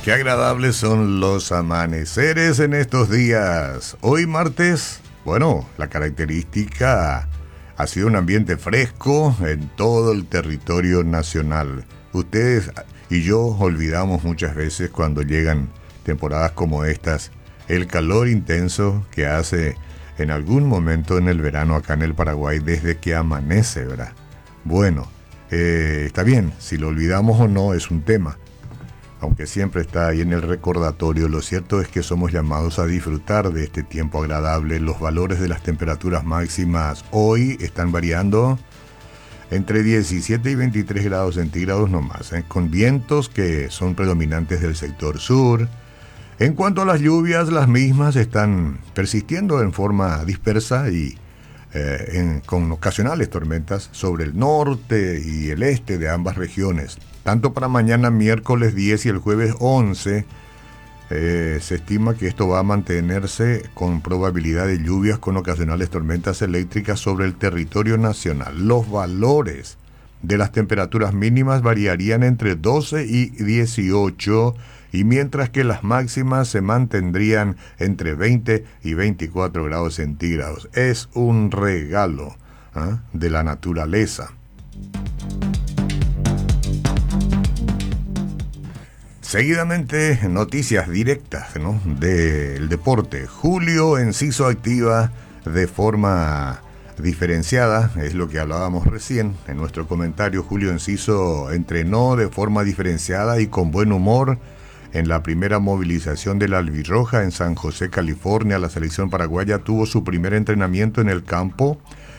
Qué agradables son los amaneceres en estos días. Hoy martes, bueno, la característica ha sido un ambiente fresco en todo el territorio nacional. Ustedes y yo olvidamos muchas veces cuando llegan temporadas como estas, el calor intenso que hace en algún momento en el verano acá en el Paraguay desde que amanece, ¿verdad? Bueno, está bien, si lo olvidamos o no es un tema. Aunque siempre está ahí en el recordatorio, lo cierto es que somos llamados a disfrutar de este tiempo agradable. Los valores de las temperaturas máximas hoy están variando entre 17 y 23 grados centígrados nomás, con vientos que son predominantes del sector sur. En cuanto a las lluvias, las mismas están persistiendo en forma dispersa y con ocasionales tormentas sobre el norte y el este de ambas regiones. Tanto para mañana miércoles 10 y el jueves 11, se estima que esto va a mantenerse con probabilidad de lluvias con ocasionales tormentas eléctricas sobre el territorio nacional. Los valores de las temperaturas mínimas variarían entre 12 y 18, y mientras que las máximas se mantendrían entre 20 y 24 grados centígrados. Es un regalo de la naturaleza. Seguidamente, noticias directas, ¿no?, del deporte. Julio Enciso activa de forma diferenciada, es lo que hablábamos recién en nuestro comentario. Julio Enciso entrenó de forma diferenciada y con buen humor en la primera movilización de la albirroja en San José, California. La selección paraguaya tuvo su primer entrenamiento en el campo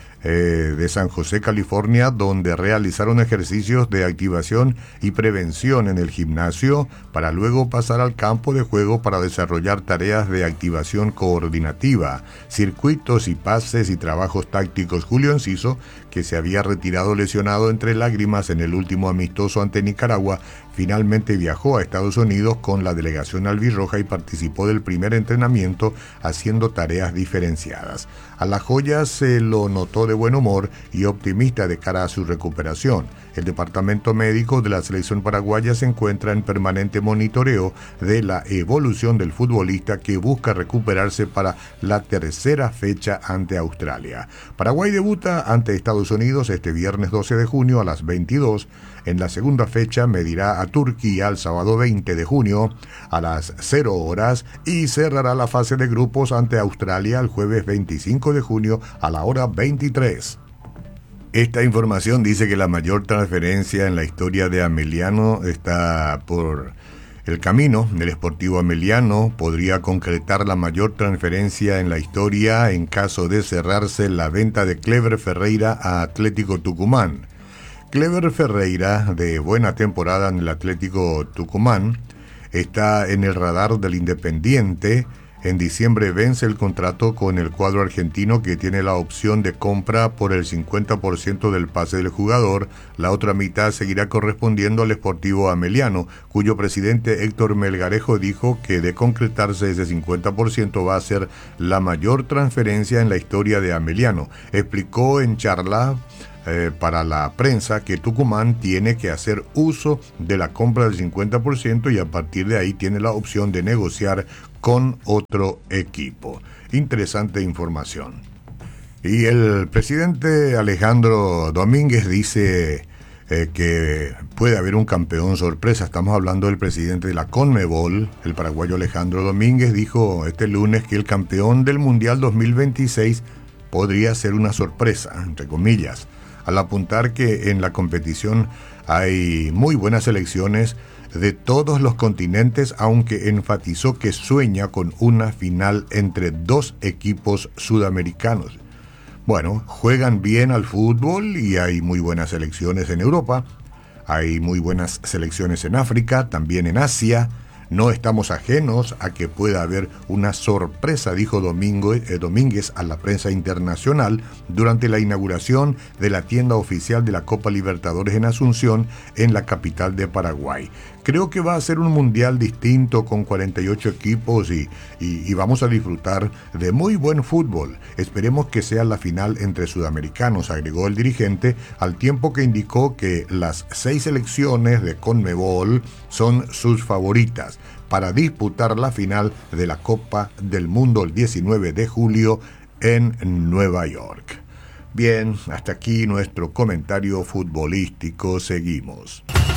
de San José, California, donde realizaron ejercicios de activación y prevención en el gimnasio para luego pasar al campo de juego para desarrollar tareas de activación coordinativa, circuitos y pases y trabajos tácticos. Julio Enciso, que se había retirado lesionado entre lágrimas en el último amistoso ante Nicaragua, finalmente viajó a Estados Unidos con la delegación albirroja y participó del primer entrenamiento haciendo tareas diferenciadas. A la joya se lo notó de buen humor y optimista de cara a su recuperación. El departamento médico de la selección paraguaya se encuentra en permanente monitoreo de la evolución del futbolista, que busca recuperarse para la tercera fecha ante Australia. Paraguay debuta ante Estados Unidos este viernes 12 de junio a las 22. En la segunda fecha medirá a Turquía el sábado 20 de junio a las 0 horas y cerrará la fase de grupos ante Australia el jueves 25 de junio a la hora 23. Esta información dice que la mayor transferencia en la historia de Ameliano está por el camino. El Sportivo Ameliano podría concretar la mayor transferencia en la historia en caso de cerrarse la venta de Clever Ferreira a Atlético Tucumán. Clever Ferreira, de buena temporada en el Atlético Tucumán, está en el radar del Independiente. En diciembre vence el contrato con el cuadro argentino, que tiene la opción de compra por el 50% del pase del jugador. La otra mitad seguirá correspondiendo al Sportivo Ameliano, cuyo presidente Héctor Melgarejo dijo que de concretarse ese 50% va a ser la mayor transferencia en la historia de Ameliano. Explicó en charla para la prensa que Tucumán tiene que hacer uso de la compra del 50% y a partir de ahí tiene la opción de negociar con otro equipo. Interesante información. Y el presidente Alejandro Domínguez dice que puede haber un campeón sorpresa. Estamos hablando del presidente de la CONMEBOL, el paraguayo Alejandro Domínguez. Dijo este lunes que el campeón del Mundial 2026 podría ser una sorpresa, entre comillas, al apuntar que en la competición hay muy buenas selecciones de todos los continentes, aunque enfatizó que sueña con una final entre dos equipos sudamericanos. Bueno, juegan bien al fútbol y hay muy buenas selecciones en Europa, hay muy buenas selecciones en África, también en Asia. No estamos ajenos a que pueda haber una sorpresa, dijo Domínguez a la prensa internacional durante la inauguración de la tienda oficial de la Copa Libertadores en Asunción, en la capital de Paraguay. Creo que va a ser un mundial distinto con 48 equipos y vamos a disfrutar de muy buen fútbol. Esperemos que sea la final entre sudamericanos, agregó el dirigente, al tiempo que indicó que las 6 selecciones de CONMEBOL son sus favoritas. fechas para disputar la final de la Copa del Mundo el 19 de julio en Nueva York. Bien, hasta aquí nuestro comentario futbolístico. Seguimos.